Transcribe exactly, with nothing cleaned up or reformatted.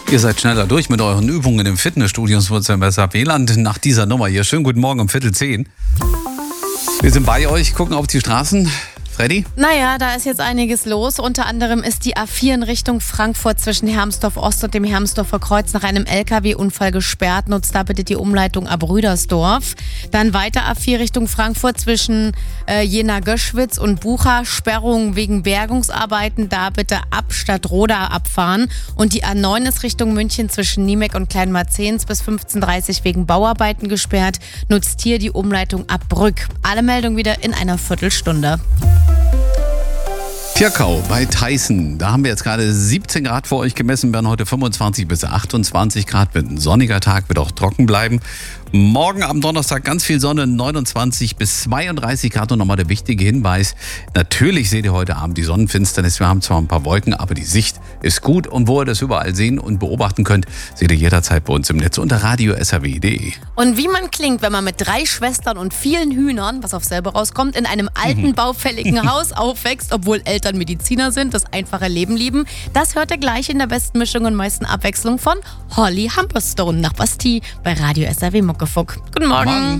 Ihr seid schneller durch mit euren Übungen im Fitnessstudio im S A P-Land nach dieser Nummer hier. Schönen guten Morgen um Viertel zehn. Wir sind bei euch, gucken auf die Straßen. Freddy? Naja, da ist jetzt einiges los. Unter anderem ist die A vier in Richtung Frankfurt zwischen Hermsdorf Ost und dem Hermsdorfer Kreuz nach einem L K W-Unfall gesperrt. Nutzt da bitte die Umleitung ab Rüdersdorf. Dann weiter A vier Richtung Frankfurt zwischen äh, Jena-Göschwitz und Bucha. Sperrung wegen Bergungsarbeiten. Da bitte ab Stadtroda abfahren. Und die A neun ist Richtung München zwischen Niemek und Kleinmarzens bis fünfzehn Uhr dreißig wegen Bauarbeiten gesperrt. Nutzt hier die Umleitung ab Brück. Alle Meldungen wieder in einer Viertelstunde. Pirkau bei Tyson. Da haben wir jetzt gerade siebzehn Grad für euch gemessen, werden heute fünfundzwanzig bis achtundzwanzig Grad. Wird ein sonniger Tag, wird auch trocken bleiben. Morgen am Donnerstag ganz viel Sonne, neunundzwanzig bis zweiunddreißig Grad. Und nochmal der wichtige Hinweis, natürlich seht ihr heute Abend die Sonnenfinsternis. Wir haben zwar ein paar Wolken, aber die Sicht ist gut. Und wo ihr das überall sehen und beobachten könnt, seht ihr jederzeit bei uns im Netz unter radio s r w punkt d e. Und wie man klingt, wenn man mit drei Schwestern und vielen Hühnern, was auf selber rauskommt, in einem alten, baufälligen Haus aufwächst, obwohl Eltern Mediziner sind, das einfache Leben lieben, das hört ihr gleich in der besten Mischung und meisten Abwechslung von Holly Humberstone nach Bastille bei Radio S R W Muckefuck. Guten Morgen. Morgen.